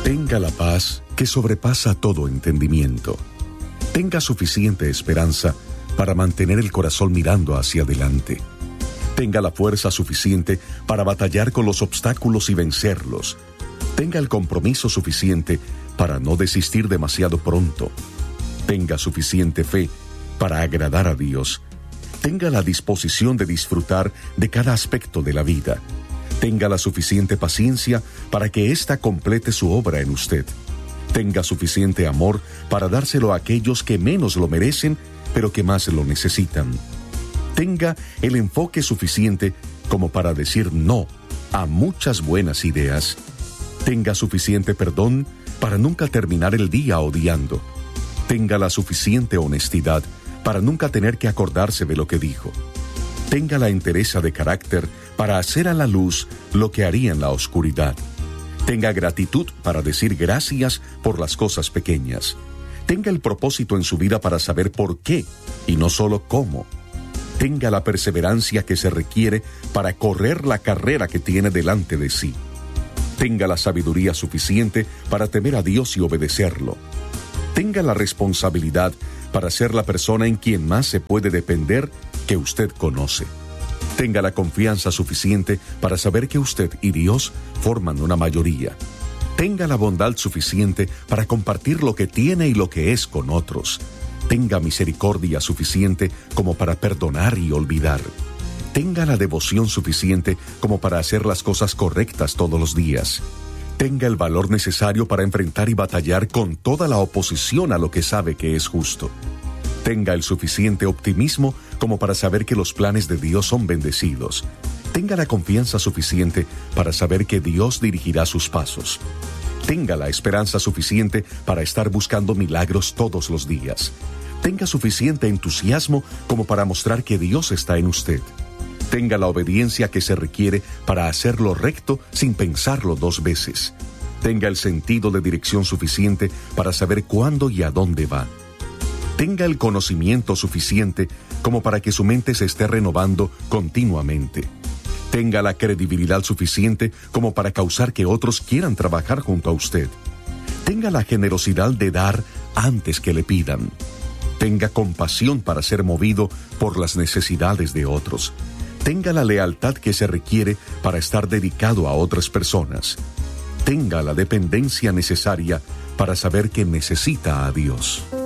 Tenga la paz que sobrepasa todo entendimiento. Tenga suficiente esperanza para mantener el corazón mirando hacia adelante. Tenga la fuerza suficiente para batallar con los obstáculos y vencerlos. Tenga el compromiso suficiente para no desistir demasiado pronto. Tenga suficiente fe para agradar a Dios. Tenga la disposición de disfrutar de cada aspecto de la vida. Tenga la suficiente paciencia para que ésta complete su obra en usted. Tenga suficiente amor para dárselo a aquellos que menos lo merecen, pero que más lo necesitan. Tenga el enfoque suficiente como para decir no a muchas buenas ideas. Tenga suficiente perdón para nunca terminar el día odiando. Tenga la suficiente honestidad para nunca tener que acordarse de lo que dijo. Tenga la entereza de carácter para hacer a la luz lo que haría en la oscuridad. Tenga gratitud para decir gracias por las cosas pequeñas. Tenga el propósito en su vida para saber por qué y no solo cómo. Tenga la perseverancia que se requiere para correr la carrera que tiene delante de sí. Tenga la sabiduría suficiente para temer a Dios y obedecerlo. Tenga la responsabilidad para ser la persona en quien más se puede depender que usted conoce. Tenga la confianza suficiente para saber que usted y Dios forman una mayoría. Tenga la bondad suficiente para compartir lo que tiene y lo que es con otros. Tenga misericordia suficiente como para perdonar y olvidar. Tenga la devoción suficiente como para hacer las cosas correctas todos los días. Tenga el valor necesario para enfrentar y batallar con toda la oposición a lo que sabe que es justo. Tenga el suficiente optimismo como para saber que los planes de Dios son bendecidos. Tenga la confianza suficiente para saber que Dios dirigirá sus pasos. Tenga la esperanza suficiente para estar buscando milagros todos los días. Tenga suficiente entusiasmo como para mostrar que Dios está en usted. Tenga la obediencia que se requiere para hacer lo recto sin pensarlo dos veces. Tenga el sentido de dirección suficiente para saber cuándo y a dónde va. Tenga el conocimiento suficiente como para que su mente se esté renovando continuamente. Tenga la credibilidad suficiente como para causar que otros quieran trabajar junto a usted. Tenga la generosidad de dar antes que le pidan. Tenga compasión para ser movido por las necesidades de otros. Tenga la lealtad que se requiere para estar dedicado a otras personas. Tenga la dependencia necesaria para saber que necesita a Dios.